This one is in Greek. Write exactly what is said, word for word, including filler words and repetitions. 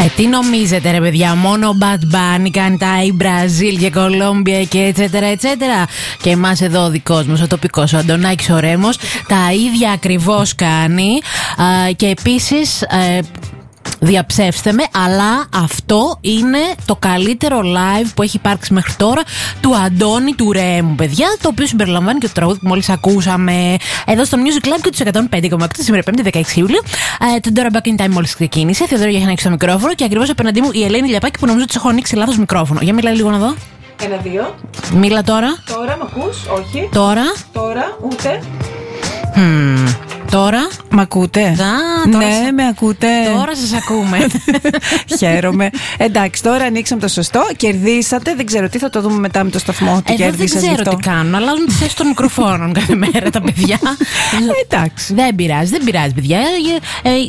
Ε, τι νομίζετε, ρε παιδιά, μόνο ο Bad Bunny κάνει τα η Μπραζίλ και Κολόμπια και ετσέτερα ετσέτερα. Και εμάς εδώ ο δικός μας, ο τοπικός, ο Αντωνάκης ο Ρέμος, τα ίδια ακριβώς κάνει. Α, και επίσης. Ε, Διαψεύστε με, αλλά αυτό είναι το καλύτερο live που έχει υπάρξει μέχρι τώρα του Αντώνη του Ρέμου, παιδιά. Το οποίο συμπεριλαμβάνει και το τραγούδι που μόλις ακούσαμε εδώ στο Music Club και του εκατόν πέντε κόμμα οκτώ σήμερα πέμπτη δεκαέξι Ιουλίου. Ε, το Dora Back in Time μόλις ξεκίνησε. Θεοδόρο για να ανοίξει το μικρόφωνο και ακριβώς απέναντί μου η Ελένη Λιαπάκη που νομίζω ότι έχω ανοίξει λάθος μικρόφωνο. Για μιλάει λίγο να δω. Ένα, δύο. Μίλα τώρα. Τώρα μ' ακούς, όχι. Τώρα. Τώρα, ούτε. Hmm. Τώρα. Μ' ακούτε? Α, τώρα ναι, σε... με ακούτε. Τώρα σας ακούμε. Χαίρομαι. Εντάξει, τώρα ανοίξαμε το σωστό. Κερδίσατε. Δεν ξέρω τι θα το δούμε μετά με το σταθμό. Τι κέρδισα. Δεν ξέρω τι κάνουν. Αλλάζουν τις θέσεις των μικροφώνων κάθε μέρα τα παιδιά. Εντάξει. Δεν πειράζει, δεν πειράζει, παιδιά. Ε,